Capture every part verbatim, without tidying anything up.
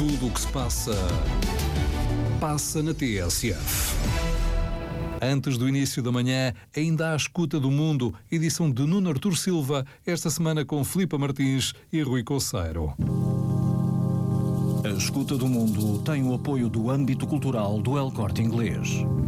Tudo o que se passa, passa na T S F. Antes do início da manhã, ainda há a Escuta do Mundo, edição de Nuno Artur Silva, esta semana com Filipe Martins e Rui Coceiro. A Escuta do Mundo tem o apoio do âmbito cultural do El Corte Inglês.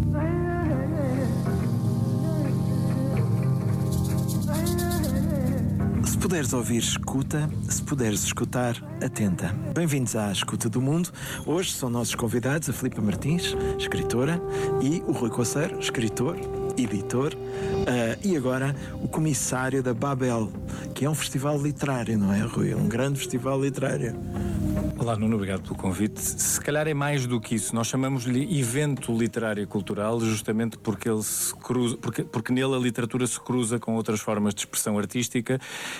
Se puderes ouvir, escuta. Se puderes escutar, atenta. Bem-vindos à Escuta do Mundo. Hoje são nossos convidados a Filipe Martins, escritora, e o Rui Coceiro, escritor, editor, uh, e agora o comissário da Babel, que é um festival literário, não é, Rui? Um grande festival literário. Olá, Nuno, obrigado pelo convite. Se calhar é mais do que isso. Nós chamamos-lhe evento literário e cultural justamente porque, ele se cruza, porque, porque nele a literatura se cruza com outras formas de expressão artística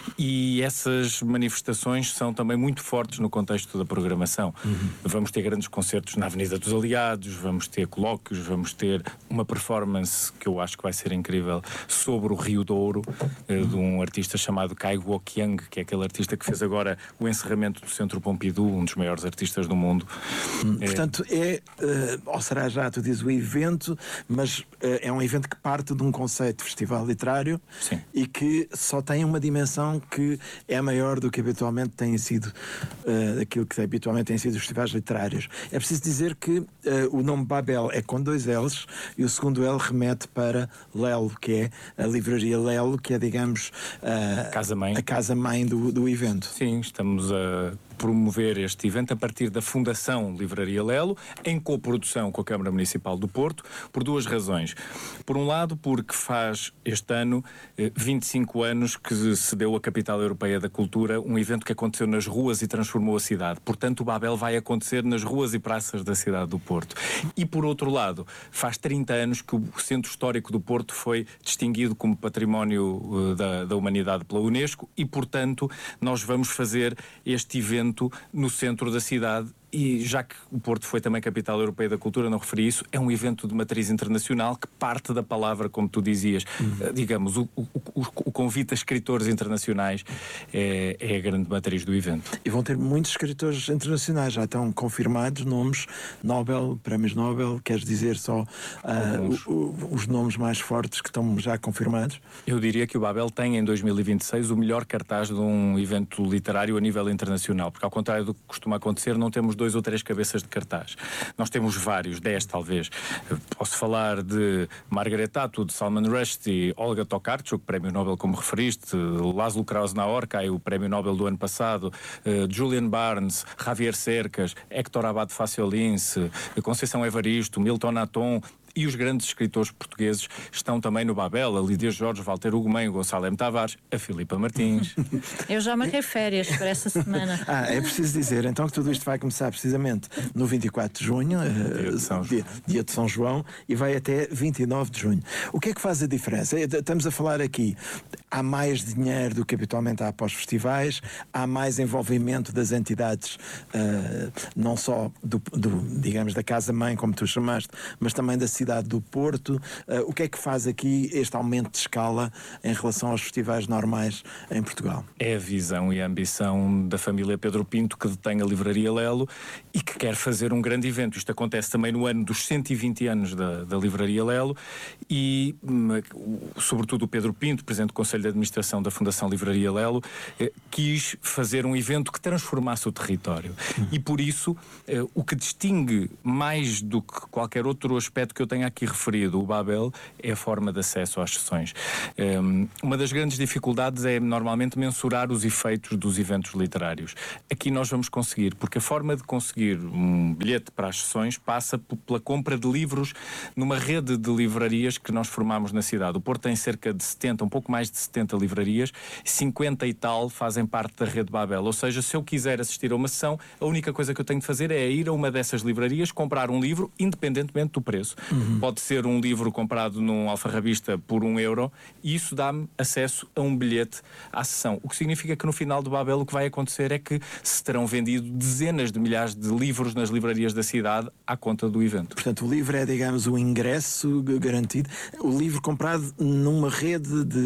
e essas manifestações são também muito fortes no contexto da programação. Uhum. Vamos ter grandes concertos na Avenida dos Aliados, vamos ter colóquios, vamos ter uma performance que eu acho que vai ser incrível sobre o Rio Douro, uhum. de um artista chamado Kai Guoqiang, que é aquele artista que fez agora o encerramento do Centro Pompidou, um dos maiores artistas do mundo. Hum, é... Portanto, é, uh, ou será já, tu dizes o evento, mas uh, é um evento que parte de um conceito de festival literário. Sim. E que só tem uma dimensão que é maior do que habitualmente tem sido, uh, aquilo que habitualmente têm sido os festivais literários. É preciso dizer que uh, o nome Babel é com dois L's e o segundo L remete para Lelo, que é a livraria Lelo, que é, digamos, uh, casa-mãe. a casa-mãe do, do evento. Sim, estamos a promover este evento a partir da Fundação Livraria Lelo, em coprodução com a Câmara Municipal do Porto, por duas razões. Por um lado, porque faz este ano vinte e cinco anos que se deu a Capital Europeia da Cultura, um evento que aconteceu nas ruas e transformou a cidade. Portanto, o Babel vai acontecer nas ruas e praças da cidade do Porto. E, por outro lado, faz trinta anos que o Centro Histórico do Porto foi distinguido como Património uh, da, da Humanidade pela Unesco e, portanto, nós vamos fazer este evento no centro da cidade. E já que o Porto foi também Capital Europeia da Cultura, não referi isso, é um evento de matriz internacional que parte da palavra, como tu dizias, uhum. digamos, o, o, o, o convite a escritores internacionais é, é a grande matriz do evento. E vão ter muitos escritores internacionais, já estão confirmados nomes, Nobel, prémios Nobel, queres dizer só uh, o, o, os nomes mais fortes que estão já confirmados? Eu diria que o Babel tem em dois mil e vinte e seis o melhor cartaz de um evento literário a nível internacional, porque ao contrário do que costuma acontecer, não temos dois ou três cabeças de cartaz. Nós temos vários, dez talvez. Posso falar de Margaret Atwood, Salman Rushdie, Olga Tokarczuk, prémio Nobel como referiste, Laszlo Krauss-Naorkai, o prémio Nobel do ano passado, uh, Julian Barnes, Javier Cercas, Héctor Abad Faciolince, Conceição Evaristo, Milton Aton. E os grandes escritores portugueses estão também no Babel, a Lídia Jorge, Walter Ugumem, Gonçalo M. Tavares, a Filipa Martins. Eu já marquei férias para essa semana. Ah, é preciso dizer, então, que tudo isto vai começar precisamente no vinte e quatro de junho, dia de São, dia, dia de São João, e vai até vinte e nove de junho. O que é que faz a diferença? Estamos a falar aqui, há mais dinheiro do que habitualmente há para os festivais, há mais envolvimento das entidades, uh, não só do, do, digamos, da casa-mãe, como tu chamaste, mas também da cidade do Porto. Uh, o que é que faz aqui este aumento de escala em relação aos festivais normais em Portugal? É a visão e a ambição da família Pedro Pinto, que detém a Livraria Lelo e que quer fazer um grande evento. Isto acontece também no ano dos cento e vinte anos da, da Livraria Lelo e, sobretudo, o Pedro Pinto, Presidente do Conselho de Administração da Fundação Livraria Lelo, eh, quis fazer um evento que transformasse o território. Uhum. E, por isso, eh, o que distingue mais do que qualquer outro aspecto que eu tenho aqui referido, o Babel, é a forma de acesso às sessões. Um, uma das grandes dificuldades é normalmente mensurar os efeitos dos eventos literários. Aqui nós vamos conseguir, porque a forma de conseguir um bilhete para as sessões passa p- pela compra de livros numa rede de livrarias que nós formamos na cidade. O Porto tem cerca de setenta, um pouco mais de setenta livrarias, cinquenta e tal fazem parte da rede Babel. Ou seja, se eu quiser assistir a uma sessão, a única coisa que eu tenho de fazer é ir a uma dessas livrarias, comprar um livro, independentemente do preço. Uhum. Pode ser um livro comprado num alfarrabista por um euro e isso dá-me acesso a um bilhete à sessão. O que significa que no final do Babel o que vai acontecer é que se terão vendido dezenas de milhares de livros nas livrarias da cidade à conta do evento. Portanto, o livro é, digamos, o ingresso garantido. O livro comprado numa rede de, de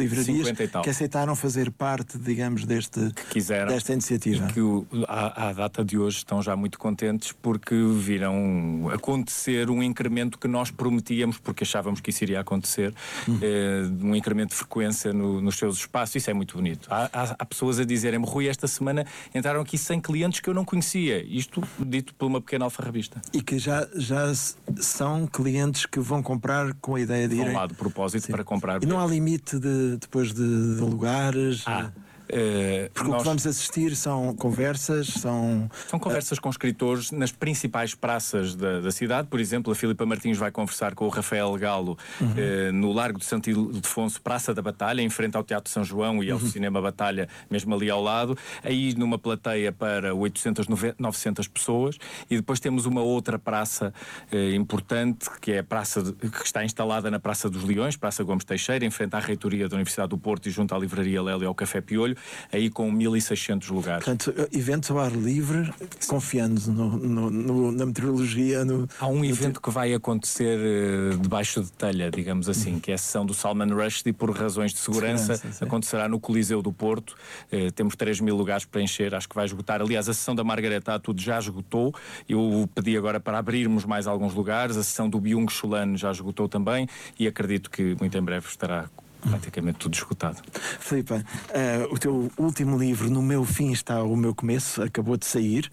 livrarias que aceitaram fazer parte, digamos, deste, que quiseram, desta iniciativa. E que o, à, à data de hoje estão já muito contentes porque viram acontecer um incremento que nós prometíamos, porque achávamos que isso iria acontecer, hum. eh, um incremento de frequência no, nos seus espaços. Isso é muito bonito. Há, há, há pessoas a dizerem-me: Rui, esta semana entraram aqui cem clientes que eu não conhecia. Isto dito por uma pequena alfarrabista. E que já, já são clientes que vão comprar com a ideia de irem... Vão lá de propósito. Sim. Para comprar. E não há limite de, depois de, de lugares? Ah. Uh, Porque nós... o que vamos assistir são conversas, são... São conversas uh... com escritores nas principais praças da, da cidade. Por exemplo, a Filipa Martins vai conversar com o Rafael Galo uhum. uh, no Largo de Santo Ildefonso, Praça da Batalha, em frente ao Teatro São João e ao uhum. Cinema Batalha, mesmo ali ao lado. Aí numa plateia para oitocentas, novecentas pessoas. E depois temos uma outra praça uh, importante, que é a praça de, que está instalada na Praça dos Leões, Praça Gomes Teixeira, em frente à Reitoria da Universidade do Porto e junto à Livraria Lélio e ao Café Piolho, aí com mil e seiscentos lugares. Portanto, eventos ao ar livre, confiando no, no, no, na meteorologia. No, Há um no evento te... que vai acontecer uh, debaixo de telha, digamos assim, uhum. que é a sessão do Salman Rushdie, por razões de segurança, segurança acontecerá no Coliseu do Porto. Uh, temos três mil lugares para encher, acho que vai esgotar. Aliás, a sessão da Margareta Atwood já esgotou. Eu pedi agora para abrirmos mais alguns lugares. A sessão do Byung-Chul Han já esgotou também e acredito que muito em breve estará praticamente tudo esgotado. Filipa, uh, o teu último livro, No Meu Fim Está o Meu Começo, acabou de sair.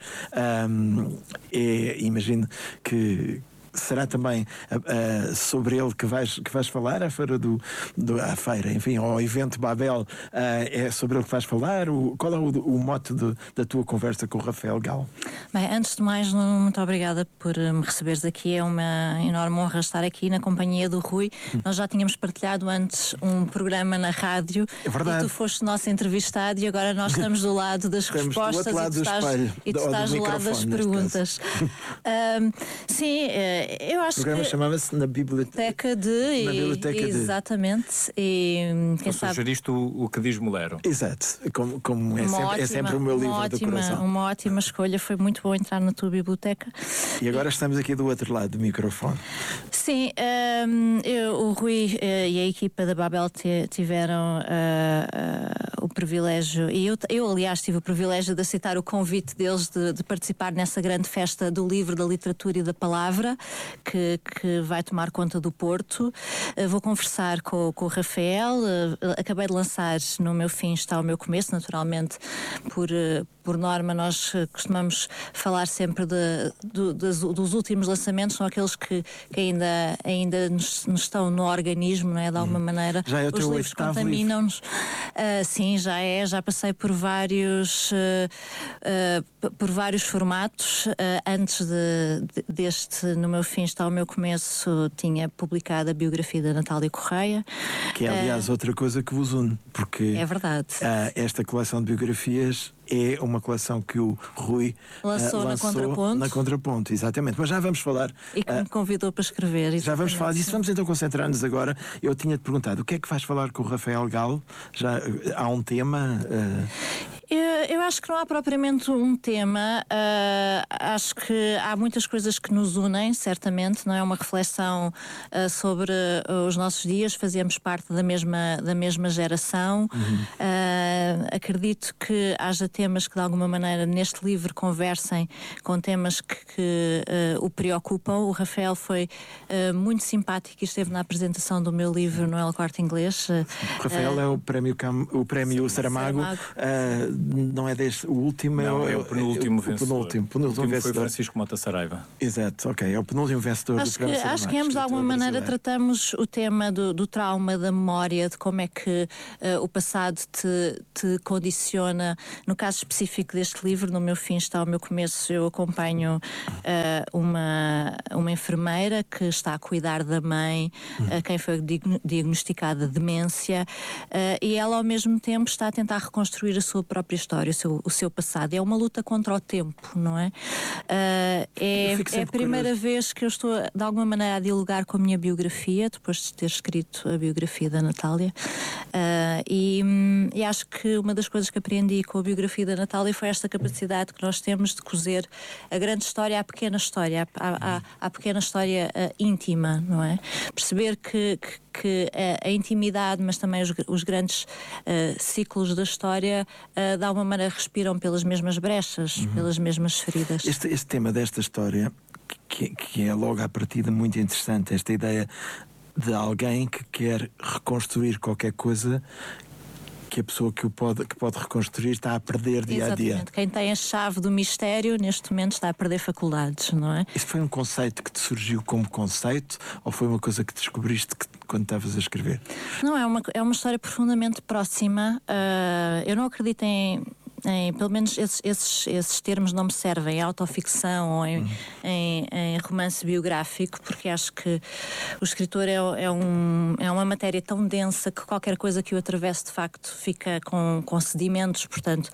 Um, é, imagino que será também uh, uh, sobre ele que vais, que vais falar, a feira do, do a feira, enfim, ao evento Babel, uh, é sobre ele que vais falar. O, qual é o, o mote de, da tua conversa com o Rafael Galo? Bem, antes de mais, muito obrigada por me receberes aqui. É uma enorme honra estar aqui na companhia do Rui. Hum. Nós já tínhamos partilhado antes um programa na rádio. É verdade. E tu foste nosso entrevistado e agora nós estamos do lado das estamos respostas do lado e tu estás, espelho, e tu do, estás do, do lado das perguntas. um, sim, eu acho que o programa chamava-se Na Biblioteca de... Na Biblioteca de... Exatamente. E, quem tu sabe... sugeriste o, o que diz Molero. Exato. Como, como é, sempre, ótima, é sempre o meu livro ótima, do coração. Uma ótima escolha. Foi muito bom entrar na tua biblioteca. E agora estamos aqui do outro lado do microfone. Sim. Um, eu, o Rui uh, e a equipa da Babel tiveram uh, uh, o privilégio, e eu, eu aliás tive o privilégio de aceitar o convite deles de, de participar nessa grande festa do livro, da literatura e da palavra, que, que vai tomar conta do Porto. Uh, vou conversar com, com o Rafael. Uh, acabei de lançar No Meu Fim Está o Meu Começo, naturalmente, por, uh, por norma, nós uh, costumamos falar sempre de, de, de, dos últimos lançamentos, são aqueles que, que ainda, ainda nos, nos estão no organismo, não é? De alguma hum. maneira. Já é o Os teu livros contaminam-nos. Uh, sim, já é. Já passei por vários, uh, uh, por vários formatos. Uh, antes de, de, deste No Meu Fim Está o Meu Começo, tinha publicado a biografia da Natália Correia. Que é, aliás, uh, outra coisa que vos une, porque é verdade. Uh, esta coleção de biografias é uma coleção que o Rui lançou, uh, lançou na Contraponto. Na Contraponto, exatamente. Mas já vamos falar. E que uh, me convidou para escrever. Exatamente. Já vamos falar disso. Vamos então concentrar-nos agora. Eu tinha-te perguntado o que é que vais falar com o Rafael Galo? Já há um tema? Uh... Eu, eu acho que não há propriamente um tema. Uh, acho que há muitas coisas que nos unem, certamente. Não é uma reflexão uh, sobre uh, os nossos dias. Fazemos parte da mesma, da mesma geração. Uhum. Uh, acredito que haja temas que de alguma maneira neste livro conversem com temas que, que uh, o preocupam. O Rafael foi uh, muito simpático e esteve na apresentação do meu livro no El Corte Inglês. Uh, o Rafael uh, é o prémio, Cam... o prémio sim, Saramago. Saramago. Uh, não é deste, o último não, é, é o penúltimo é, vencedor. O penúltimo, penúltimo o último vencedor. Foi Francisco Mota Saraiva. Exato, ok. É o penúltimo vencedor acho do programa que, Saramago. Acho que ambos de alguma maneira tratamos o tema do, do trauma, da memória, de como é que uh, o passado te, te condiciona. No caso específico deste livro, No Meu Fim Está o Meu Começo, eu acompanho uh, uma, uma enfermeira que está a cuidar da mãe, uh, quem foi diagnosticada de demência, uh, e ela ao mesmo tempo está a tentar reconstruir a sua própria história, o seu, o seu passado. É uma luta contra o tempo, não é? Uh, é, é a primeira curioso. vez que eu estou de alguma maneira a dialogar com a minha biografia, depois de ter escrito a biografia da Natália, uh, e, e acho que uma das coisas que aprendi com a biografia da Natália foi esta capacidade que nós temos de cozer a grande história à pequena história, à, à, à pequena história uh, íntima, não é? Perceber que, que que a, a intimidade, mas também os, os grandes uh, ciclos da história, uh, de alguma maneira respiram pelas mesmas brechas, uhum. pelas mesmas feridas. Este, este tema desta história, que, que é logo à partida muito interessante, esta ideia de alguém que quer reconstruir qualquer coisa que a pessoa que, o pode, que pode reconstruir está a perder dia Exatamente. a dia. Quem tem a chave do mistério, neste momento, está a perder faculdades, não é? Isso foi um conceito que te surgiu como conceito ou foi uma coisa que descobriste que, quando estavas a escrever? Não, é uma, é uma história profundamente próxima. Uh, eu não acredito em... Em, pelo menos esses, esses, esses termos não me servem em autoficção ou em, uhum. em, em romance biográfico, porque acho que o escritor é, é, um, é uma matéria tão densa que qualquer coisa que o atravesse de facto fica com, com sedimentos, portanto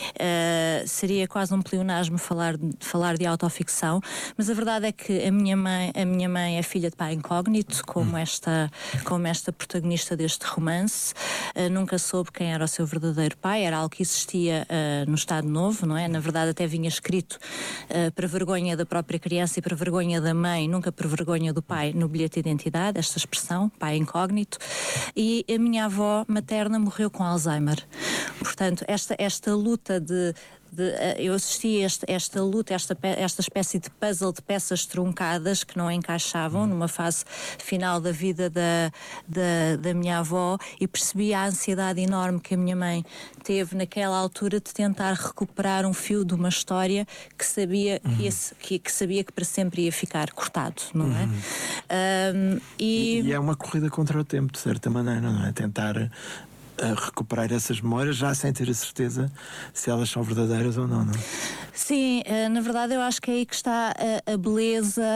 uh, seria quase um pleonasmo falar, falar de autoficção, mas a verdade é que a minha mãe, a minha mãe é filha de pai incógnito, como, uhum. esta, como esta protagonista deste romance, uh, nunca soube quem era o seu verdadeiro pai, era algo que existia uh, no Estado Novo, não é? Na verdade até vinha escrito uh, para vergonha da própria criança e para vergonha da mãe, nunca para vergonha do pai, no bilhete de identidade, esta expressão, pai incógnito, e a minha avó materna morreu com Alzheimer. Portanto, esta, esta luta de De, eu assisti a esta, esta luta, esta, esta espécie de puzzle de peças truncadas que não encaixavam numa fase final da vida da, da, da minha avó, e percebi a ansiedade enorme que a minha mãe teve naquela altura de tentar recuperar um fio de uma história que sabia, uhum. que, esse, que, que sabia que para sempre ia ficar cortado, não é? Uhum. Um, e... e é uma corrida contra o tempo, de certa maneira, não é? Tentar a recuperar essas memórias já sem ter a certeza se elas são verdadeiras ou não, não? Sim, na verdade eu acho que é aí que está a, a beleza,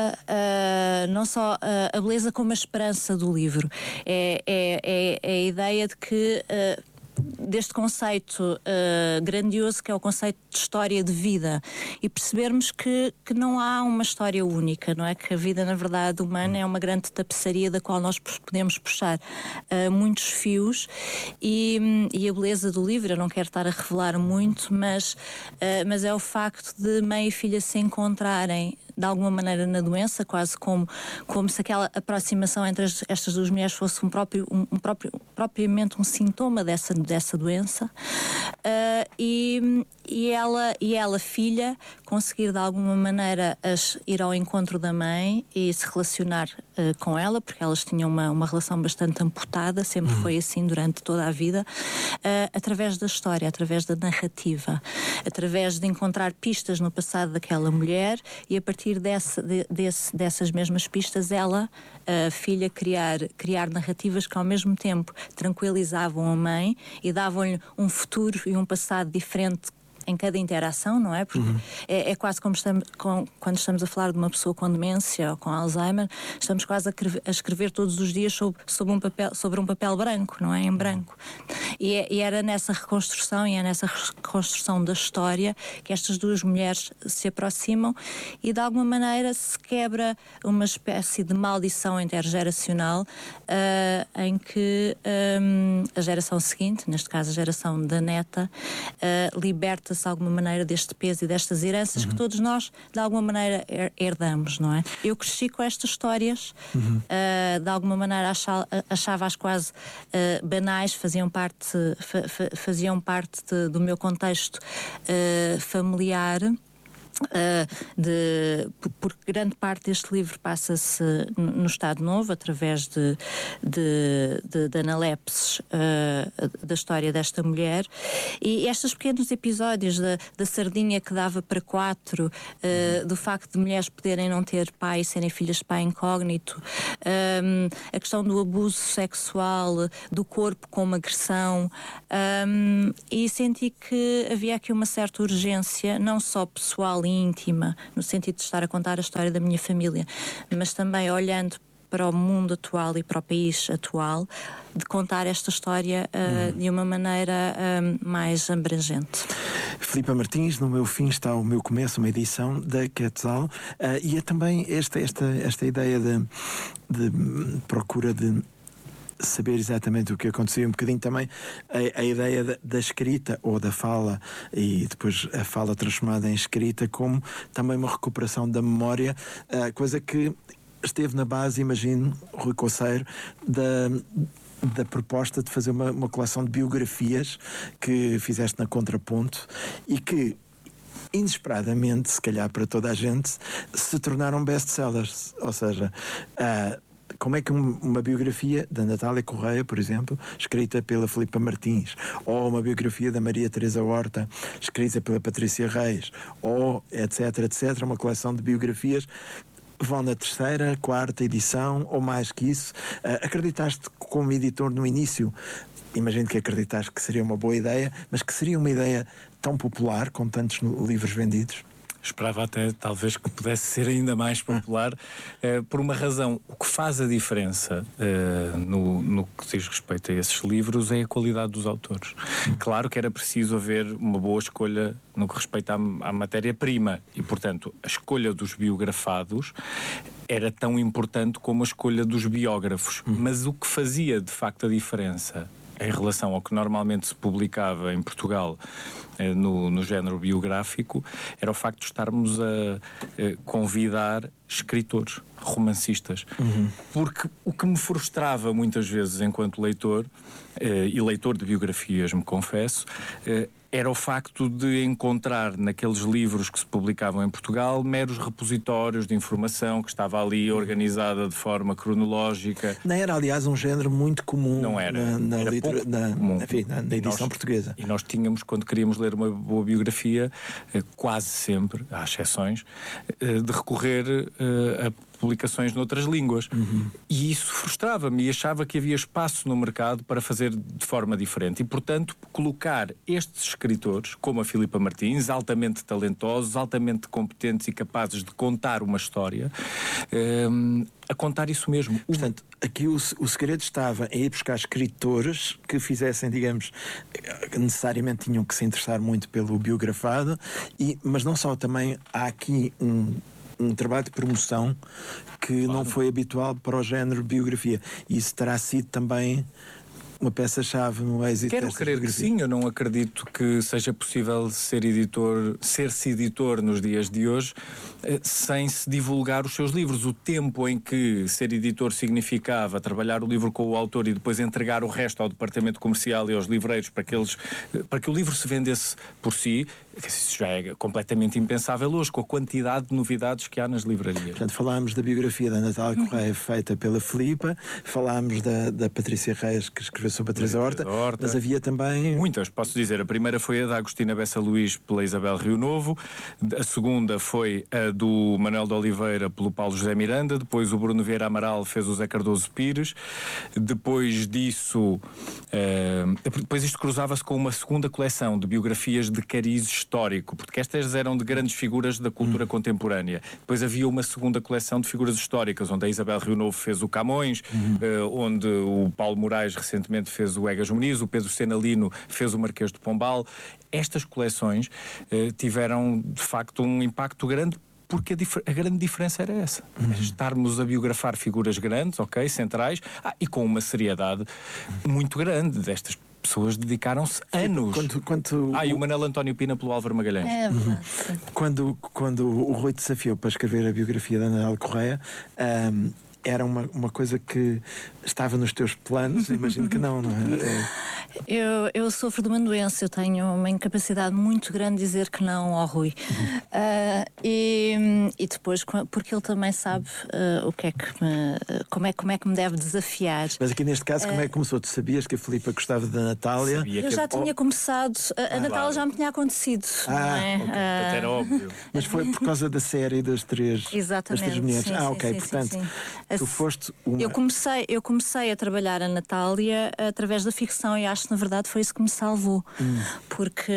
a, não só a, a beleza como a esperança do livro. É, é, é, é a ideia de que a, deste conceito uh, grandioso que é o conceito de história de vida, e percebermos que, que não há uma história única, não é? Que a vida, na verdade, humana é uma grande tapeçaria da qual nós podemos puxar uh, muitos fios, e, e a beleza do livro, eu não quero estar a revelar muito, mas, uh, mas é o facto de mãe e filha se encontrarem de alguma maneira na doença, quase como, como se aquela aproximação entre as, estas duas mulheres fosse um próprio, um, um próprio, propriamente um sintoma dessa, dessa doença, uh, e, e, ela, e ela, filha, conseguir de alguma maneira as, ir ao encontro da mãe e se relacionar uh, com ela, porque elas tinham uma, uma relação bastante amputada, sempre uhum. foi assim durante toda a vida, uh, através da história, através da narrativa, através de encontrar pistas no passado daquela mulher, e a partir Desse, de, desse, dessas mesmas pistas ela, a filha, criar, criar narrativas que ao mesmo tempo tranquilizavam a mãe e davam-lhe um futuro e um passado diferente em cada interação, não é? Porque uhum. é, é quase como estamos, com, quando estamos a falar de uma pessoa com demência ou com Alzheimer, estamos quase a, a escrever todos os dias sobre, sobre, um papel, sobre um papel branco, não é? Em branco. E, é, e era nessa reconstrução e é nessa reconstrução da história que estas duas mulheres se aproximam e de alguma maneira se quebra uma espécie de maldição intergeracional uh, em que um, a geração seguinte, neste caso a geração da neta, uh, liberta-se de alguma maneira deste peso e destas heranças uhum. que todos nós de alguma maneira herdamos, não é? Eu cresci com estas histórias, uhum. uh, de alguma maneira achava-as quase uh, banais, faziam parte, fa, fa, faziam parte de, do meu contexto uh, familiar. Uh, de, porque grande parte deste livro passa-se no Estado Novo, através de, de, de, de analepses uh, da história desta mulher, e estes pequenos episódios da, da sardinha que dava para quatro, uh, do facto de mulheres poderem não ter pai e serem filhas de pai incógnito, um, a questão do abuso sexual, do corpo como agressão, um, e senti que havia aqui uma certa urgência, não só pessoal íntima, no sentido de estar a contar a história da minha família, mas também olhando para o mundo atual e para o país atual, de contar esta história uh, hum. de uma maneira uh, mais abrangente. Filipa Martins, no meu fim está o meu começo, uma edição da Quetzal, uh, e é também esta, esta, esta ideia de, de procura de saber exatamente o que acontecia, um bocadinho também a, a ideia da, da escrita ou da fala, e depois a fala transformada em escrita como também uma recuperação da memória, uh, coisa que esteve na base, imagino, Rui Coceiro, da, da proposta de fazer uma, uma coleção de biografias que fizeste na Contraponto e que, inesperadamente, se calhar para toda a gente, se tornaram best-sellers. Ou seja, uh, como é que uma biografia da Natália Correia, por exemplo, escrita pela Filipa Martins, ou uma biografia da Maria Teresa Horta, escrita pela Patrícia Reis, ou etc, etc, uma coleção de biografias, vão na terceira, quarta edição, ou mais que isso. Uh, acreditaste como editor no início, imagino que acreditaste que seria uma boa ideia, mas que seria uma ideia tão popular, com tantos livros vendidos? Esperava até, talvez, que pudesse ser ainda mais popular, eh, por uma razão. O que faz a diferença eh, no, no que diz respeito a esses livros é a qualidade dos autores. Claro que era preciso haver uma boa escolha no que respeita à, à matéria-prima e, portanto, a escolha dos biografados era tão importante como a escolha dos biógrafos. Hum. Mas o que fazia, de facto, a diferença em relação ao que normalmente se publicava em Portugal eh, no, no género biográfico, era o facto de estarmos a eh, convidar escritores, romancistas. Uhum. Porque o que me frustrava muitas vezes enquanto leitor, eh, e leitor de biografias, me confesso, eh, era o facto de encontrar naqueles livros que se publicavam em Portugal meros repositórios de informação que estava ali organizada de forma cronológica. Não era, aliás, um género muito comum. Não era. Na, na, era litera, na, comum. Enfim, na, na edição nós, portuguesa. E nós tínhamos, quando queríamos ler uma boa biografia, quase sempre, há exceções, de recorrer a publicações noutras línguas. Uhum. E isso frustrava-me e achava que havia espaço no mercado para fazer de forma diferente. E, portanto, colocar estes escritores, como a Filipa Martins, altamente talentosos, altamente competentes e capazes de contar uma história, um, a contar isso mesmo. Portanto, aqui o, o segredo estava em ir buscar escritores que fizessem, digamos, necessariamente tinham que se interessar muito pelo biografado, e, mas não só, também há aqui um um trabalho de promoção que claro. Não foi habitual para o género biografia. E isso terá sido também uma peça-chave no êxito. Quero crer que sim, eu não acredito que seja possível ser editor, ser-se editor nos dias de hoje sem se divulgar os seus livros. O tempo em que ser editor significava trabalhar o livro com o autor e depois entregar o resto ao departamento comercial e aos livreiros para que, eles, para que o livro se vendesse por si, isso já é completamente impensável hoje, com a quantidade de novidades que há nas livrarias. Portanto, falámos da biografia da Natália Correia, feita pela Filipa, falámos da, da Patrícia Reis, que escreveu sobre a Teresa Horta, Horta, mas havia também... Muitas, posso dizer. A primeira foi a da Agostina Bessa Luís pela Isabel Rio Novo, a segunda foi a do Manuel de Oliveira pelo Paulo José Miranda, depois o Bruno Vieira Amaral fez o Zé Cardoso Pires, depois disso... Uh, depois isto cruzava-se com uma segunda coleção de biografias de cariz histórico, porque estas eram de grandes figuras da cultura hum. contemporânea. Depois havia uma segunda coleção de figuras históricas, onde a Isabel Rio Novo fez o Camões, hum. uh, onde o Paulo Moraes recentemente fez o Egas Muniz, o Pedro Senalino fez o Marquês de Pombal. Estas coleções uh, tiveram, de facto, um impacto grande, porque a, a grande diferença era essa. Uhum. Estarmos a biografar figuras grandes, ok, centrais, ah, e com uma seriedade muito grande destas pessoas dedicaram-se anos. Quando, quando ah, e o Manel António Pina pelo Álvaro Magalhães. É, uhum. quando, quando o Rui desafiou para escrever a biografia da Natália Correia, um, era uma, uma coisa que estava nos teus planos? Imagino que não, não é? é... Eu, eu sofro de uma doença, eu tenho uma incapacidade muito grande de dizer que não ao Rui. Uhum. Uh, e, e depois, porque ele também sabe uh, o que é que me, como, é, como é que me deve desafiar. Mas aqui neste caso, uh, como é que começou? Tu sabias que a Filipa gostava da Natália? Eu já tinha começado, a, a ah, Natália claro. Já me tinha acontecido. Ah, não é? okay. uh, Até era óbvio. Mas foi por causa da série das três, exatamente, das três mulheres. sim, ah, sim, ok, sim, portanto, sim, sim. tu foste uma... Eu comecei, eu comecei a trabalhar a Natália através da ficção e acho que na verdade foi isso que me salvou. Hum. Porque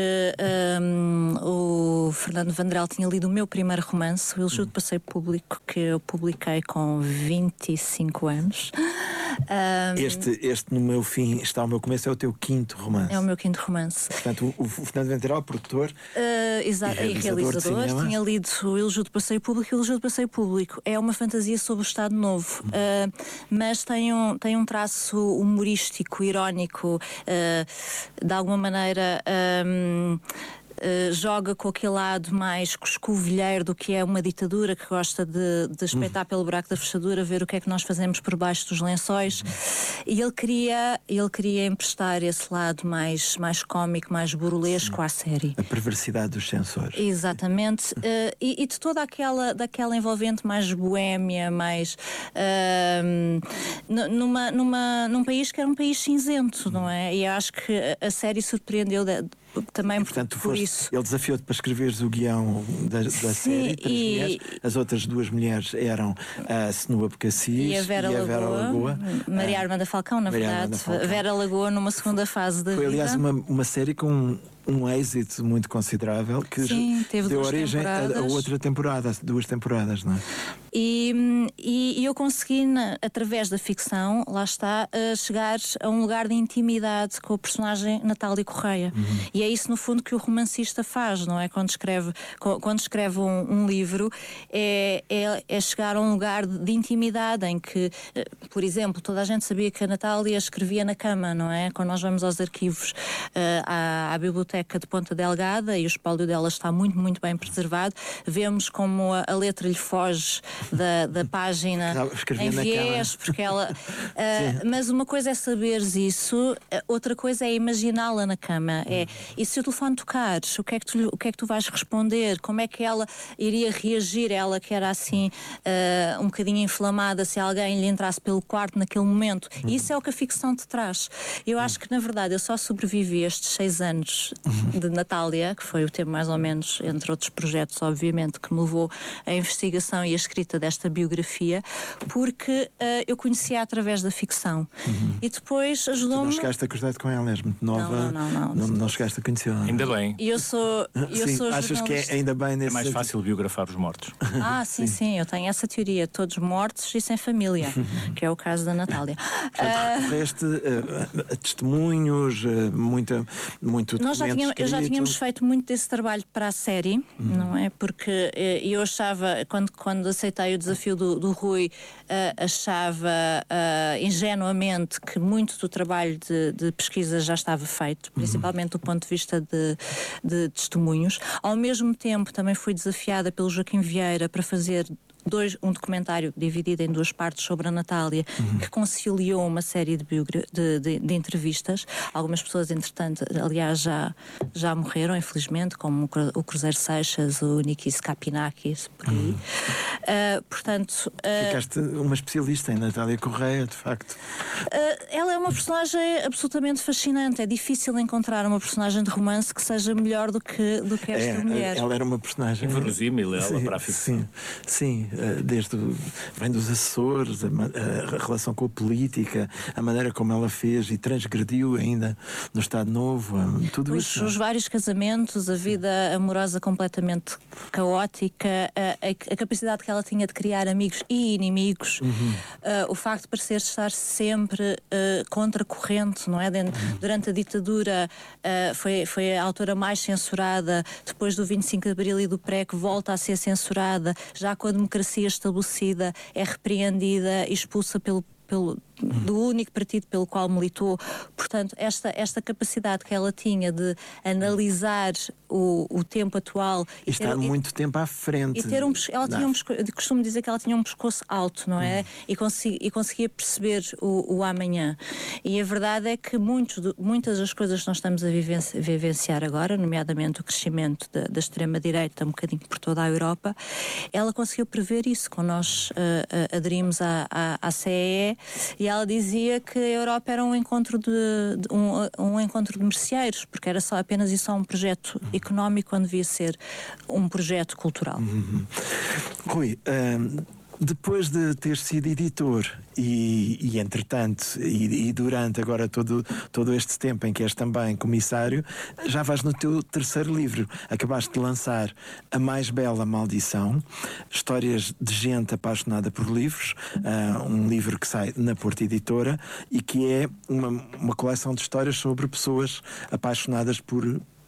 um, o Fernando Vandrell tinha lido o meu primeiro romance, o Ilujudo hum. Passeio Público, que eu publiquei com vinte e cinco anos. Um, este, este, no meu fim, está ao meu começo, é o teu quinto romance. É o meu quinto romance. Portanto, o, o Fernando Vandrell, produtor uh, exato, e realizador, e realizador tinha lido o Ilujudo Passeio Público, e o Ilujudo Passeio Público é uma fantasia sobre o Estado Novo, hum. uh, mas tem um, tem um traço humorístico, irónico, uh, de alguma maneira um, uh, joga com aquele lado mais coscovilheiro do que é uma ditadura, que gosta de, de espreitar pelo buraco da fechadura, ver o que é que nós fazemos por baixo dos lençóis. E ele queria, ele queria emprestar esse lado mais, mais cómico, mais burlesco Sim. à série. A perversidade dos censores. Exatamente. uh, e, e de toda aquela, daquela envolvente mais boémia, mais uh, numa, numa, num país que era um país cinzento, não é? E eu acho que a série surpreendeu de, também e, portanto, por foste, isso. Ele desafiou-te para escreveres o guião da, da Sim, série, três e... mulheres. As outras duas mulheres eram a Senua Bocassis e a Vera, e a Lagoa, Vera Lagoa. Maria Armanda Falcão, na Maria verdade. Falcão. Vera Lagoa numa segunda fase da Foi, vida. aliás, uma, uma série com um, um êxito muito considerável que Sim, teve deu duas origem a, a outra temporada, duas temporadas, não é? E, e, e eu consegui, na, através da ficção, lá está, uh, chegar a um lugar de intimidade com o personagem Natália Correia. Uhum. E é isso, no fundo, que o romancista faz, não é? Quando escreve, quando escreve um, um livro, é, é, é chegar a um lugar de, de intimidade em que, uh, por exemplo, toda a gente sabia que a Natália escrevia na cama, não é? Quando nós vamos aos arquivos, uh, à, à biblioteca de Ponta Delgada, e o espólio dela está muito, muito bem preservado, vemos como a, a letra lhe foge Da, da página em viés, porque ela. Uh, mas uma coisa é saberes isso, outra coisa é imaginá-la na cama. É, e se o telefone tocar, o que, é que tu, o que é que tu vais responder? Como é que ela iria reagir? Ela que era assim, uh, um bocadinho inflamada, se alguém lhe entrasse pelo quarto naquele momento. E isso é o que a ficção te traz. Eu acho que, na verdade, eu só sobrevivi a estes seis anos de Natália, que foi o tempo mais ou menos, entre outros projetos, obviamente, que me levou à investigação e a escrita desta biografia, porque uh, eu conhecia através da ficção. Uhum. E depois ajudou-me... Tu não chegaste a cruzar com ela, és muito nova. Não, não, não. Não, não chegaste a conhecê-la. Ainda bem. E eu sou, eu sim, sou achas que é ainda bem nesse É mais sentido? fácil biografar os mortos. Ah, sim, sim, sim, eu tenho essa teoria. Todos mortos e sem família, que é o caso da Natália. Portanto, recorreste uh, a testemunhos, uh, muita, muito Nós já tínhamos, eu já tínhamos feito muito desse trabalho para a série, uhum. não é? Porque uh, eu achava, quando, quando aceitei o desafio do, do Rui, uh, achava uh, ingenuamente que muito do trabalho de, de pesquisa já estava feito, principalmente uhum. do ponto de vista de, de testemunhos. Ao mesmo tempo, também fui desafiada pelo Joaquim Vieira para fazer Dois, um documentário dividido em duas partes sobre a Natália, uhum. que conciliou uma série de, de, de, de entrevistas. Algumas pessoas, entretanto, aliás, já, já morreram, infelizmente, como o Cruzeiro Seixas, o Nikis Kapinakis, por aí. Uhum. Uh, portanto... Uh, Ficaste uma especialista em Natália Correia, de facto. Uh, ela é uma personagem absolutamente fascinante. É difícil encontrar uma personagem de romance que seja melhor do que, do que esta é, mulher. Ela era uma personagem... Inverosímil, ela sim, para a ficção. Sim, sim. Desde vem dos Açores, a, a relação com a política, a maneira como ela fez e transgrediu ainda no Estado Novo, tudo os, isso. Os vários casamentos, a vida amorosa completamente caótica, a, a, a capacidade que ela tinha de criar amigos e inimigos, uhum. uh, o facto de parecer estar sempre uh, contra a corrente, não é? Uhum. Durante a ditadura uh, foi, foi a autora mais censurada, depois do vinte e cinco de Abril e do P R E C volta a ser censurada, já com a democracia estabelecida, é repreendida e expulsa pelo, pelo, do único partido pelo qual militou. Portanto, esta, esta capacidade que ela tinha de analisar o, o tempo atual e, e estar ter, muito e, tempo à frente. E ter um, ela tinha um, eu costumo dizer que ela tinha um pescoço alto, não é? Hum. E, consegui, e conseguia perceber o, o amanhã. E a verdade é que muitos, muitas das coisas que nós estamos a vivenciar, vivenciar agora, nomeadamente o crescimento da, da extrema-direita um bocadinho por toda a Europa, ela conseguiu prever isso quando nós uh, uh, aderimos à, à, à C E E, e ela dizia que a Europa era um encontro de, de um, um encontro de merceeiros, porque era só apenas e só um projeto económico quando devia ser um projeto cultural. Uhum. Rui, um, depois de ter sido editor e, e entretanto, e, e durante agora todo, todo este tempo em que és também comissário, já vais no teu terceiro livro. Acabaste de lançar A Mais Bela Maldição, histórias de gente apaixonada por livros, uh, um livro que sai na Porta Editora e que é uma, uma coleção de histórias sobre pessoas apaixonadas por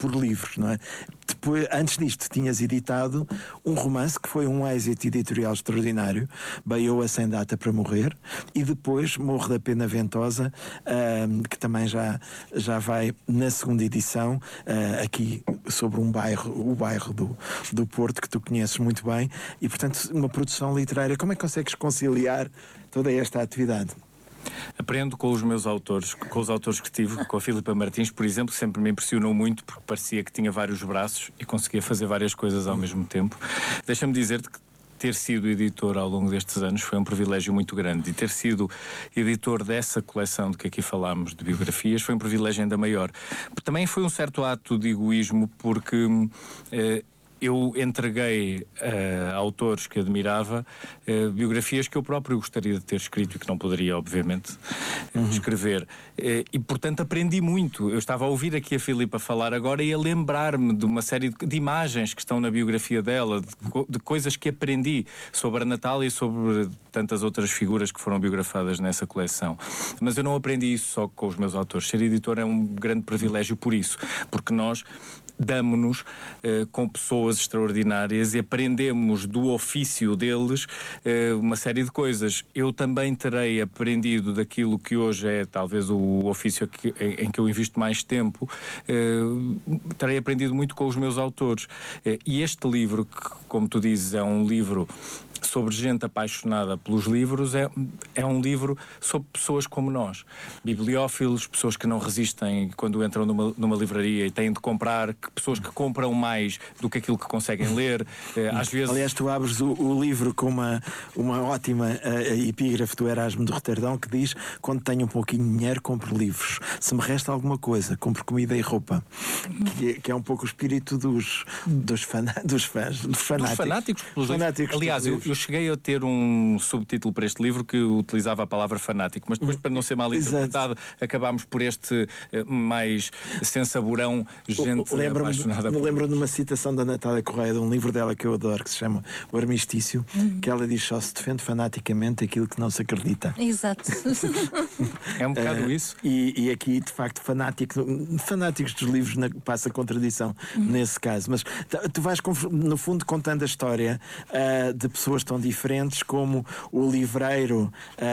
por livros, não é? Depois, antes disto, tinhas editado um romance que foi um êxito editorial extraordinário, Baioa Sem Data para Morrer, e depois Morro da Pena Ventosa, uh, que também já, já vai na segunda edição, uh, aqui sobre um bairro, o bairro do, do Porto, que tu conheces muito bem, e portanto uma produção literária. Como é que consegues conciliar toda esta atividade? Aprendo com os meus autores, com os autores que tive, com a Filipa Martins, por exemplo, que sempre me impressionou muito porque parecia que tinha vários braços e conseguia fazer várias coisas ao mesmo tempo. Deixa-me dizer-te que ter sido editor ao longo destes anos foi um privilégio muito grande, e ter sido editor dessa coleção de que aqui falámos, de biografias, foi um privilégio ainda maior. Também foi um certo ato de egoísmo porque eh, eu entreguei uh, a autores que admirava uh, biografias que eu próprio gostaria de ter escrito e que não poderia, obviamente, uhum. escrever. Uh, e, portanto, aprendi muito. Eu estava a ouvir aqui a Filipa falar agora e a lembrar-me de uma série de, de imagens que estão na biografia dela, de, de coisas que aprendi sobre a Natália e sobre tantas outras figuras que foram biografadas nessa coleção. Mas eu não aprendi isso só com os meus autores. Ser editor é um grande privilégio por isso, porque nós damos-nos eh, com pessoas extraordinárias e aprendemos do ofício deles eh, uma série de coisas. Eu também terei aprendido daquilo que hoje é talvez o ofício que, em, em que eu invisto mais tempo, eh, terei aprendido muito com os meus autores. Eh, e este livro, que, como tu dizes, é um livro sobre gente apaixonada pelos livros, é, é um livro sobre pessoas como nós, bibliófilos, pessoas que não resistem quando entram numa, numa livraria e têm de comprar, que, pessoas que compram mais do que aquilo que conseguem ler. Às vezes... Aliás, tu abres o, o livro com uma, uma ótima uh, epígrafe do Erasmo de Roterdão que diz: quando tenho um pouquinho de dinheiro, compro livros. Se me resta alguma coisa, compro comida e roupa. Que é, que é um pouco o espírito dos, dos, fan, dos fãs, dos fanáticos. Dos fanáticos, pelos fanáticos Aliás, eu, eu cheguei a ter um subtítulo para este livro que utilizava a palavra fanático, mas depois, para não ser mal interpretado, acabámos por este eh, mais sensaborão, gente lembro-me, apaixonada. Me lembro de uma citação da Natália Correia, de um livro dela que eu adoro, que se chama O Armistício, uhum. que ela diz: só se defende fanaticamente aquilo que não se acredita. Exato. É um bocado uh, isso. E, e aqui, de facto, fanático, fanáticos dos livros na, passa a contradição uhum. nesse caso. Mas tu vais, no fundo, contando a história uh, de pessoas tão diferentes, como o livreiro,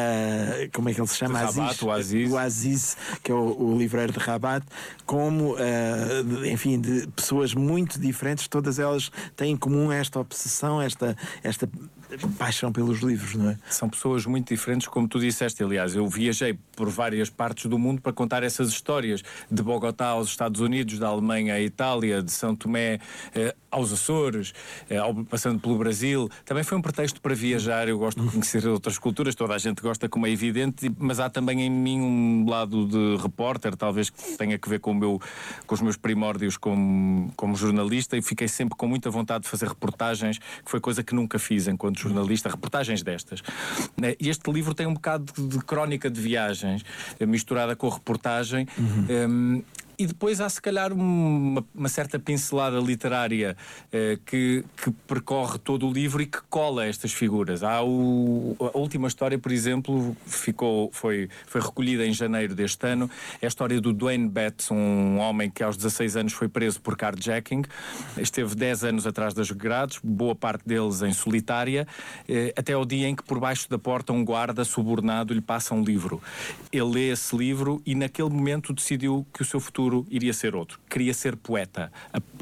uh, como é que ele se chama? Rabat, o Aziz. O Aziz, que é o, o livreiro de Rabat, como, uh, enfim, de pessoas muito diferentes, todas elas têm em comum esta obsessão, esta, esta paixão pelos livros, não é? São pessoas muito diferentes, como tu disseste. Aliás, eu viajei por várias partes do mundo para contar essas histórias, de Bogotá aos Estados Unidos, da Alemanha à Itália, de São Tomé eh, aos Açores, eh, passando pelo Brasil. Também foi um pretexto para viajar. Eu gosto de conhecer outras culturas, toda a gente gosta, como é evidente, mas há também em mim um lado de repórter, talvez que tenha que ver com, o meu, com os meus primórdios como, como jornalista, e fiquei sempre com muita vontade de fazer reportagens, que foi coisa que nunca fiz enquanto jornalista, reportagens destas. E este livro tem um bocado de, de crónica de viagens, misturada com reportagem. Uhum. Um, E depois há, se calhar, uma, uma certa pincelada literária eh, que, que percorre todo o livro e que cola estas figuras. Há o, a última história, por exemplo, ficou, foi, foi recolhida em janeiro deste ano. É a história do Duane Betts, um homem que aos dezasseis anos foi preso por carjacking. Esteve dez anos atrás das grades, boa parte deles em solitária, eh, até ao dia em que, por baixo da porta, um guarda subornado lhe passa um livro. Ele lê esse livro e, naquele momento, decidiu que o seu futuro iria ser outro. Queria ser poeta.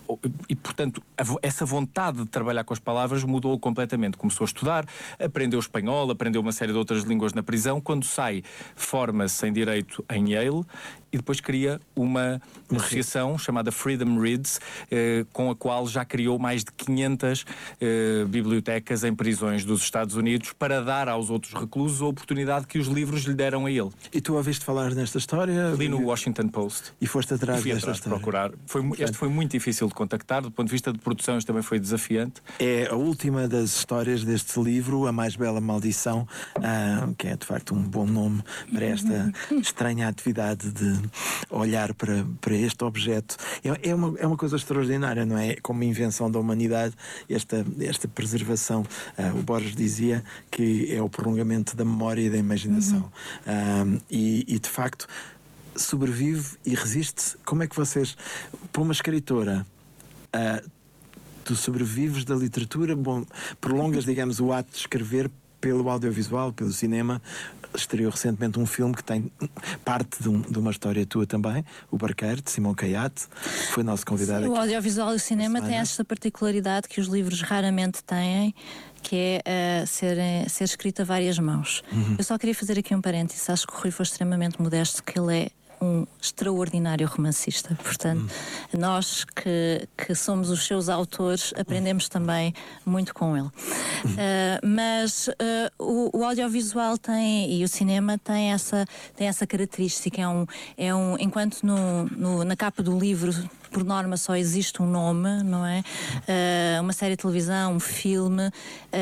E, portanto, essa vontade de trabalhar com as palavras mudou completamente. Começou a estudar, aprendeu espanhol, aprendeu uma série de outras línguas na prisão. Quando sai, forma-se em Direito em Yale e depois cria uma associação chamada Freedom Reads, eh, com a qual já criou mais de quinhentas eh, bibliotecas em prisões dos Estados Unidos para dar aos outros reclusos a oportunidade que os livros lhe deram a ele. E tu ouviste falar nesta história? Li no Washington Post. E foste atrás e fui desta atrás história? De procurar. Foi, este foi muito difícil de contactar, do ponto de vista de produção, isto também foi desafiante. É a última das histórias deste livro, A Mais Bela Maldição, ah, que é de facto um bom nome para esta estranha atividade de olhar para, para este objeto. É, é, uma, é uma coisa extraordinária, não é? Como invenção da humanidade, esta, esta preservação. Ah, o Borges dizia que é o prolongamento da memória e da imaginação. Uhum. Ah, e, e de facto, sobrevive e resiste. Como é que vocês, para uma escritora, uh, tu sobrevives da literatura, bom, prolongas, digamos, o ato de escrever pelo audiovisual, pelo cinema. Estreou recentemente um filme que tem parte de, um, de uma história tua também, O Barqueiro, de Simão Caiate, foi nosso convidado. Sim, aqui. O audiovisual e o cinema têm esta particularidade que os livros raramente têm, que é uh, ser, ser escrito a várias mãos. Uhum. Eu só queria fazer aqui um parênteses. Acho que o Rui foi extremamente modesto, que ele é um extraordinário romancista. Portanto, hum. nós que, que somos os seus autores aprendemos hum. também muito com ele. Hum. Uh, mas uh, o, o audiovisual tem, e o cinema tem essa, tem essa característica. É um, é um, enquanto no, no, na capa do livro, por norma, só existe um nome, não é? Uh, uma série de televisão, um filme, uh,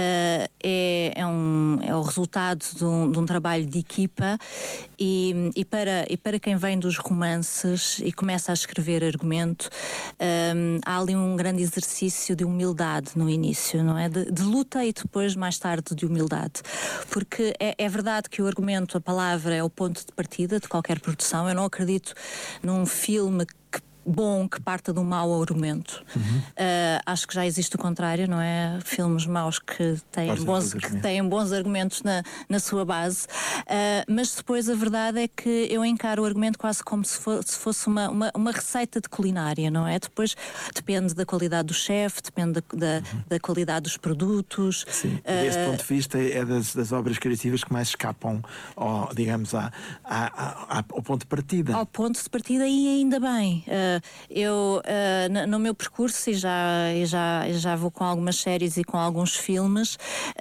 é, é, um, é o resultado de um, de um trabalho de equipa e, e, para, e para quem vem dos romances e começa a escrever argumento, um, há ali um grande exercício de humildade no início, não é? De, de luta e depois, mais tarde, de humildade. Porque é, é verdade que o argumento, a palavra, é o ponto de partida de qualquer produção. Eu não acredito num filme que bom que parta de um mau argumento. Uhum. Uh, acho que já existe o contrário, não é? Filmes maus que têm, bons, que têm bons argumentos na, na sua base. Uh, mas depois a verdade é que eu encaro o argumento quase como se fosse, se fosse uma, uma, uma receita de culinária, não é? Depois depende da qualidade do chefe, depende da, da, uhum. da qualidade dos produtos. Sim. Uh, Desse ponto de vista é das, das obras criativas que mais escapam ao, digamos, à, à, à, ao ponto de partida. Ao ponto de partida e ainda bem. Uh, Eu, uh, no meu percurso, e já, e já, já vou com algumas séries e com alguns filmes,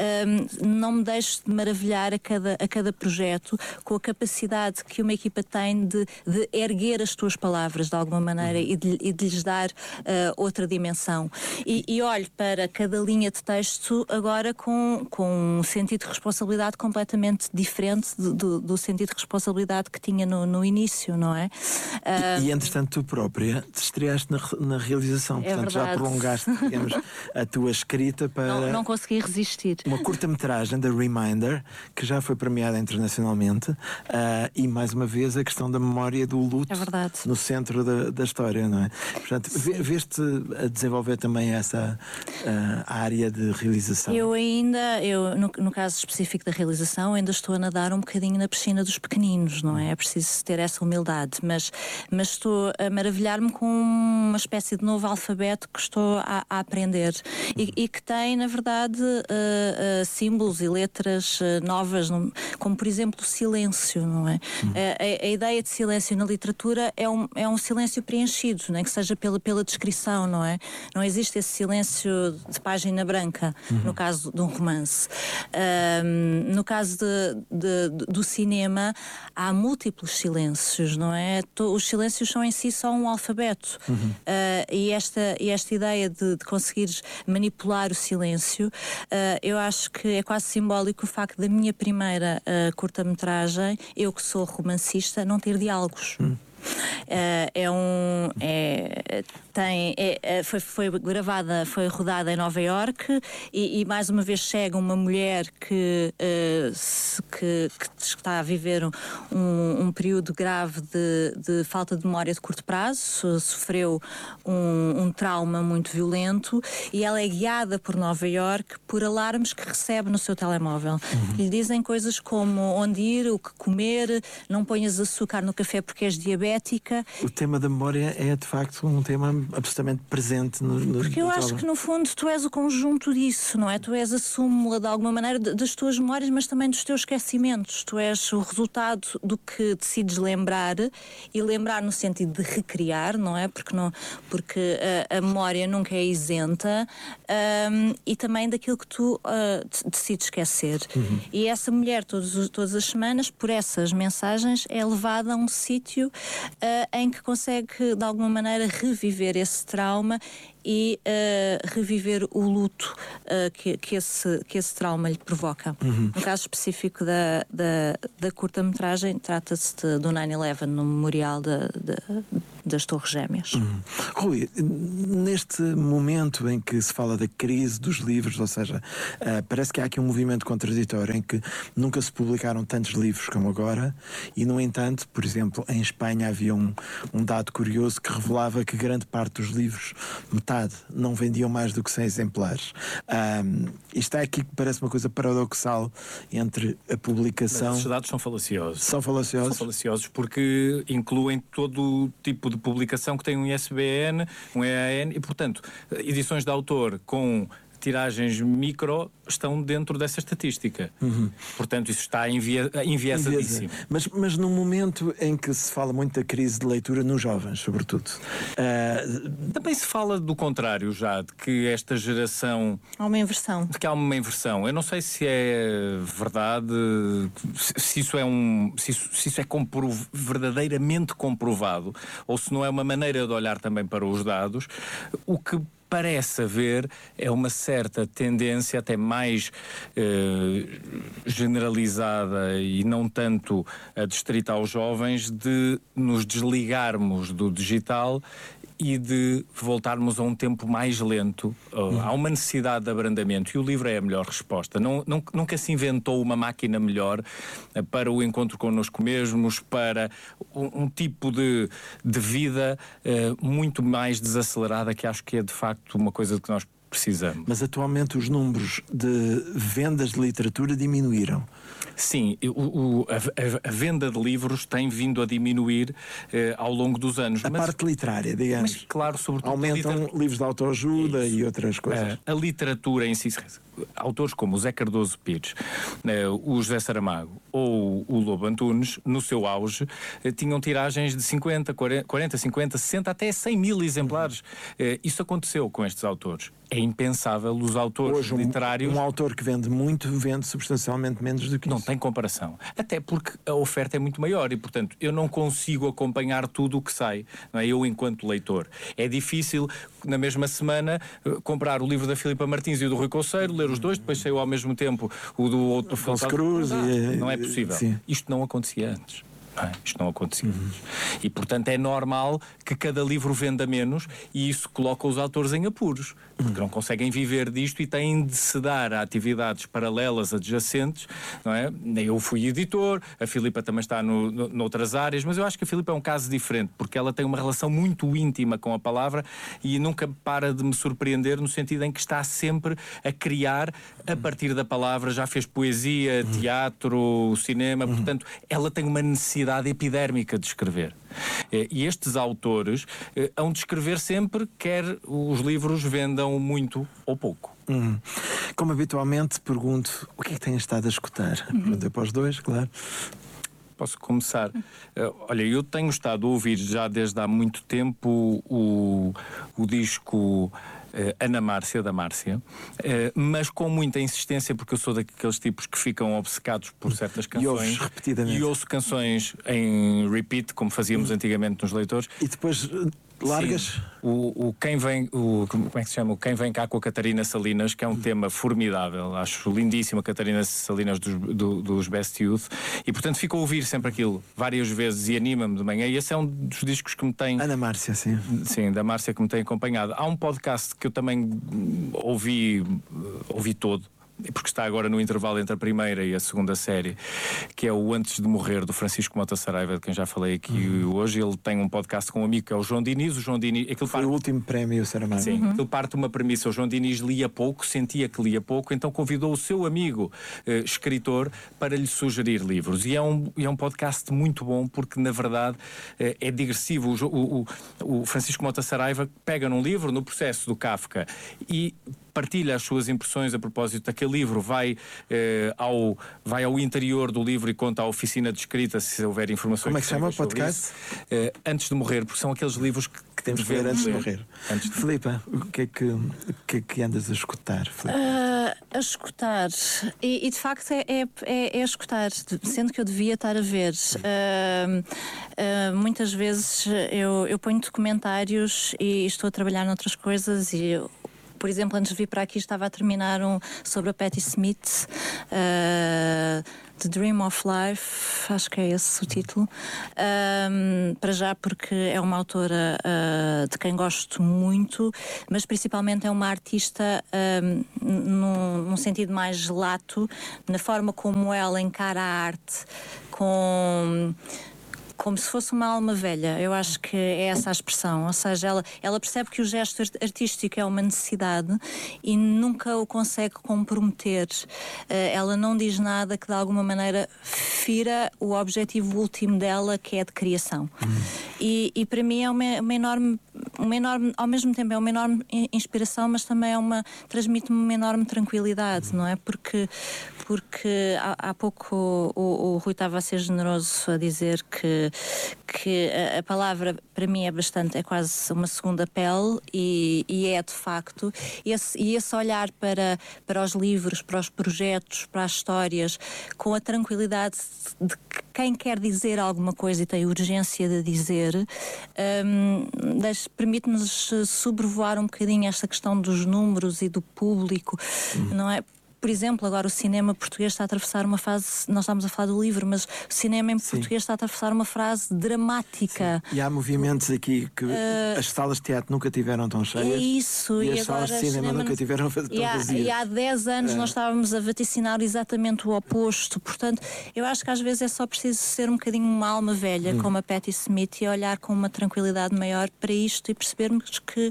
uh, não me deixo de maravilhar a cada, a cada projeto com a capacidade que uma equipa tem de, de erguer as tuas palavras de alguma maneira uhum. e, de, e de lhes dar uh, outra dimensão. E, e olho para cada linha de texto agora com, com um sentido de responsabilidade completamente diferente do, do, do sentido de responsabilidade que tinha no, no início, não é? Uh, e, e entretanto tu própria te estreaste na, na realização, é portanto verdade. Já prolongaste, digamos, a tua escrita para... Não, não consegui resistir. Uma curta-metragem da Reminder, que já foi premiada internacionalmente, uh, e mais uma vez a questão da memória do luto é no centro da, da história, não é? Portanto, vês-te a desenvolver também essa uh, área de realização? Eu ainda, eu, no, no caso específico da realização, ainda estou a nadar um bocadinho na piscina dos pequeninos, não é? É preciso ter essa humildade, mas, mas estou a maravilhar-me com uma espécie de novo alfabeto que estou a, a aprender e, e que tem, na verdade, uh, uh, símbolos e letras uh, novas, como por exemplo o silêncio, não é? Uhum. Uh, a, a ideia de silêncio na literatura é um, é um silêncio preenchido, nem que seja pela, pela descrição, não é? Não existe esse silêncio de página branca, uhum. no caso de um romance. Uh, no caso de, de, do cinema, há múltiplos silêncios, não é? Os silêncios são em si só um alfabeto. Uhum. Uh, e, esta, e esta ideia de, de conseguires manipular o silêncio, uh, eu acho que é quase simbólico o facto da minha primeira uh, curta-metragem, eu que sou romancista, não ter diálogos. Uhum. Uh, é um é, tem é, foi, foi gravada, foi rodada em Nova Iorque e, e mais uma vez chega uma mulher que, uh, se, que, que está a viver um, um período grave de, de falta de memória de curto prazo, sofreu um, um trauma muito violento e ela é guiada por Nova Iorque por alarmes que recebe no seu telemóvel. Uhum. Lhe dizem coisas como onde ir, o que comer, não ponhas açúcar no café porque és diabética. O tema da memória é de facto um tema absolutamente presente no, no Porque eu no acho trabalho. que no fundo tu és o conjunto disso, não é? Tu és a súmula de alguma maneira das tuas memórias, mas também dos teus esquecimentos. Tu és o resultado do que decides lembrar e lembrar no sentido de recriar, não é? Porque, não, porque a, a memória nunca é isenta um, e também daquilo que tu uh, decides esquecer. Uhum. E essa mulher todos, todas as semanas, por essas mensagens, é levada a um sítio Uh, em que consegue de alguma maneira reviver esse trauma e uh, reviver o luto uh, que, que, esse, que esse trauma lhe provoca. Uhum. No caso específico da, da, da curta-metragem, trata-se de, do nove onze, no memorial de, de, das Torres Gêmeas. Hum. Rui, neste momento em que se fala da crise dos livros, ou seja, uh, parece que há aqui um movimento contraditório em que nunca se publicaram tantos livros como agora e, no entanto, por exemplo, em Espanha havia um, um dado curioso que revelava que grande parte dos livros, metade, não vendiam mais do que cem exemplares. Um, isto é aqui que parece uma coisa paradoxal entre a publicação... Mas esses dados são falaciosos. São falaciosos? São falaciosos porque incluem todo o tipo de publicação que tem um I S B N, um E A N e, portanto, edições de autor com tiragens micro estão dentro dessa estatística. Uhum. Portanto, isso está envia enviesadíssimo. Mas, mas no momento em que se fala muito da crise de leitura nos jovens, sobretudo... Uh... Também se fala do contrário já, de que esta geração... Há uma inversão. De que há uma inversão. Eu não sei se é verdade, se isso é, um, se isso, se isso é comprov verdadeiramente comprovado, ou se não é uma maneira de olhar também para os dados. O que parece haver é uma certa tendência, até mais eh, generalizada e não tanto adstrita aos jovens, de nos desligarmos do digital e de voltarmos a um tempo mais lento. Uhum. Há uma necessidade de abrandamento e o livro é a melhor resposta. Não, não, nunca se inventou uma máquina melhor para o encontro connosco mesmos, para um, um tipo de, de vida uh, muito mais desacelerada, que acho que é de facto uma coisa de que nós precisamos. Mas atualmente os números de vendas de literatura diminuíram. Sim, o, o, a, a venda de livros tem vindo a diminuir eh, ao longo dos anos. A mas, parte literária, digamos. Mas, claro, sobretudo... Aumentam literatura... livros de autoajuda Isso. e outras coisas. A, a literatura em si, autores como o Zé Cardoso Pires, eh, o José Saramago ou o Lobo Antunes, no seu auge, eh, tinham tiragens de cinquenta, quarenta, cinquenta, sessenta, até cem mil exemplares. Eh, isso aconteceu com estes autores. É impensável os autores Hoje, um, literários... Um autor que vende muito, vende substancialmente menos do que não isso. Não tem comparação. Até porque a oferta é muito maior e, portanto, eu não consigo acompanhar tudo o que sai, não é? Eu, enquanto leitor. É difícil, na mesma semana, comprar o livro da Filipa Martins e o do Rui Conceiro, ler os dois, depois saiu ao mesmo tempo o do outro... Afonso Cruz. Não, e... não é possível. Sim. Isto não acontecia antes. Não, isto não acontecia. Uhum. E, portanto, é normal que cada livro venda menos e isso coloca os autores em apuros, porque uhum. não conseguem viver disto e têm de se dar a atividades paralelas adjacentes, não é? Eu fui editor, a Filipa também está no, no, noutras áreas, mas eu acho que a Filipa é um caso diferente, porque ela tem uma relação muito íntima com a palavra e nunca para de me surpreender no sentido em que está sempre a criar a partir da palavra, já fez poesia, uhum. teatro, cinema, uhum. portanto, ela tem uma necessidade epidérmica de escrever. E estes autores eh, hão de escrever sempre, quer os livros vendam muito ou pouco. Hum. Como habitualmente pergunto, o que é que têm estado a escutar? Uhum. Perguntei para os dois, claro. Posso começar? Uh, olha, eu tenho estado a ouvir já desde há muito tempo o, o disco Uh, Ana Márcia, da Márcia, uh, mas com muita insistência, porque eu sou daqueles tipos que ficam obcecados por certas canções. E ouves repetidamente. E ouço canções em repeat, como fazíamos antigamente nos leitores. E depois largas? O, o quem vem, o, como é que se chama? O Quem Vem Cá com a Catarina Salinas, que é um hum. tema formidável. Acho lindíssima a Catarina Salinas dos, do, dos Best Youth. E, portanto, fico a ouvir sempre aquilo várias vezes e anima-me de manhã. E esse é um dos discos que me tem... Ana Márcia, sim. Sim, da Márcia, que me tem acompanhado. Há um podcast que eu também ouvi, ouvi todo, porque está agora no intervalo entre a primeira e a segunda série, que é o Antes de Morrer, do Francisco Mota Saraiva, de quem já falei aqui uhum. hoje. Ele tem um podcast com um amigo que é o João Diniz. O João Diniz Foi parte... o último prémio Saramago. Sim, uhum. ele parte de uma premissa. O João Diniz lia pouco, sentia que lia pouco, então convidou o seu amigo eh, escritor para lhe sugerir livros. E é um, é um podcast muito bom, porque na verdade eh, é digressivo. O, o, o Francisco Mota Saraiva pega num livro, no processo do Kafka, e partilha as suas impressões a propósito daquele livro, vai, eh, ao, vai ao interior do livro e conta à oficina de escrita, se houver informações. Como é que se chama o podcast? Eh, Antes de Morrer, porque são aqueles livros que, que temos de ver antes de morrer. Antes de... Filipa, o que é que, o que é que andas a escutar? Uh, a escutar. E, e de facto é, é, é, é a escutar, sendo que eu devia estar a ver. Uh, uh, muitas vezes eu, eu ponho documentários e estou a trabalhar noutras coisas e eu, por exemplo, antes de vir para aqui estava a terminar um sobre a Patti Smith, uh, The Dream of Life, acho que é esse o título. Um, para já porque é uma autora uh, de quem gosto muito, mas principalmente é uma artista um, num, num sentido mais lato, na forma como ela encara a arte, com... como se fosse uma alma velha. Eu acho que é essa a expressão. Ou seja, ela, ela percebe que o gesto artístico é uma necessidade e nunca o consegue comprometer. Ela não diz nada que de alguma maneira fira o objetivo último dela, que é de criação. Hum. E, e para mim é uma, uma enorme uma enorme, ao mesmo tempo é uma enorme inspiração, mas também é uma, transmite-me uma enorme tranquilidade, não é? Porque, porque há, há pouco o, o, o Rui estava a ser generoso a dizer que, que a, a palavra para mim é bastante, é quase uma segunda pele e, e é de facto, esse, e esse olhar para, para os livros, para os projetos, para as histórias, com a tranquilidade de que quem quer dizer alguma coisa e tem urgência de dizer, um, permite-nos sobrevoar um bocadinho esta questão dos números e do público, hum. não é? Por exemplo, agora o cinema português está a atravessar uma fase, nós estamos a falar do livro, mas o cinema em Sim. português está a atravessar uma fase dramática. Sim. E há movimentos aqui que uh, as salas de teatro nunca tiveram tão cheias. É isso. E, e as agora salas de cinema, cinema nunca tiveram tão e há, vazias. E há dez anos uh. nós estávamos a vaticinar exatamente o oposto. Portanto, eu acho que às vezes é só preciso ser um bocadinho uma alma velha, hum. como a Patti Smith, e olhar com uma tranquilidade maior para isto e percebermos que,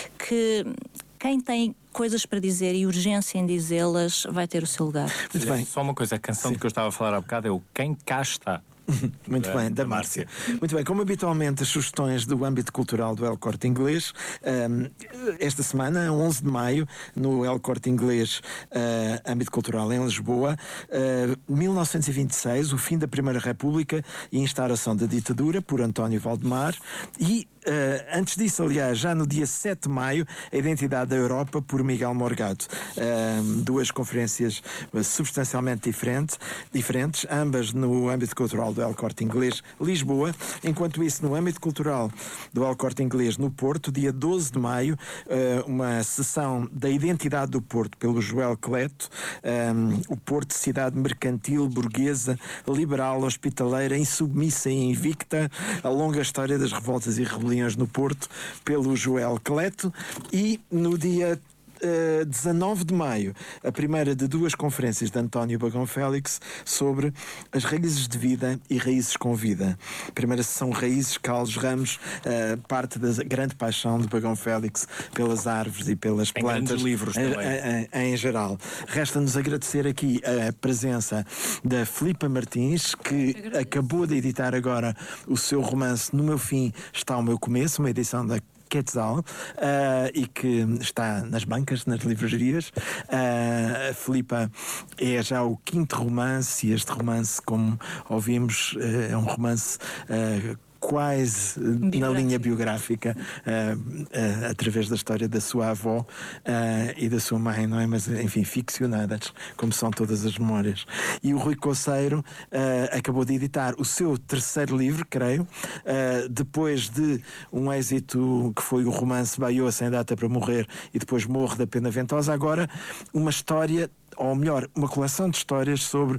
que quem tem coisas para dizer e urgência em dizê-las vai ter o seu lugar. Muito bem. Só uma coisa, a canção Sim. de que eu estava a falar há bocado é o Quem Cá Está. Muito da, bem, da, da Márcia. Márcia. Muito bem, como habitualmente as sugestões do âmbito cultural do El Corte Inglês, um, esta semana, onze de maio, no El Corte Inglês, uh, âmbito cultural em Lisboa, uh, mil novecentos e vinte e seis, o fim da Primeira República e a instauração da ditadura, por António Valdemar, e Uh, antes disso, aliás, já no dia sete de maio, a Identidade da Europa, por Miguel Morgado. Uh, duas conferências substancialmente diferente, diferentes, ambas no âmbito cultural do El Corte Inglês, Lisboa. Enquanto isso, no âmbito cultural do El Corte Inglês, no Porto, dia doze de maio, uh, uma sessão da Identidade do Porto, pelo Joel Cleto. Um, o Porto, cidade mercantil, burguesa, liberal, hospitaleira, insubmissa e invicta, a longa história das revoltas e rebeliões no Porto, pelo Joel Cleto. E no dia Uh, dezanove de maio, a primeira de duas conferências de António Bagão Félix sobre as raízes de vida e raízes com vida. Primeira sessão Raízes, Calos, Ramos, uh, parte da grande paixão de Bagão Félix pelas árvores e pelas em plantas. Grandes livros em, também. Em, em geral. Resta-nos agradecer aqui a presença da Filipa Martins, que acabou de editar agora o seu romance No Meu Fim Está o Meu Começo, uma edição da Quetzal, uh, e que está nas bancas, nas livrarias. Uh, a Filipa é já o quinto romance, e este romance, como ouvimos, uh, é um romance uh, quase na linha biográfica, uh, uh, através da história da sua avó uh, e da sua mãe, não é? Mas, enfim, ficcionadas, como são todas as memórias. E o Rui Coceiro uh, acabou de editar o seu terceiro livro, creio, uh, depois de um êxito que foi o romance Baiô Sem Data para Morrer e depois Morro da Pena Ventosa, agora uma história, ou melhor, uma coleção de histórias sobre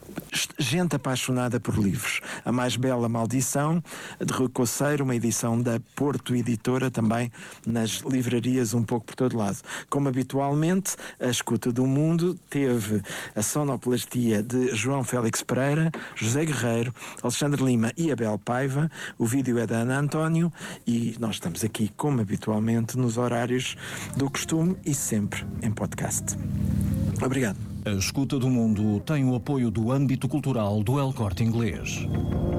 gente apaixonada por livros. A Mais Bela Maldição, de Rui Coceiro, uma edição da Porto Editora, também nas livrarias um pouco por todo lado. Como habitualmente, a Escuta do Mundo teve a sonoplastia de João Félix Pereira, José Guerreiro, Alexandre Lima e Abel Paiva. O vídeo é da Ana António e nós estamos aqui, como habitualmente, nos horários do costume e sempre em podcast. Obrigado. A Escuta do Mundo tem o apoio do âmbito cultural do El Corte Inglês.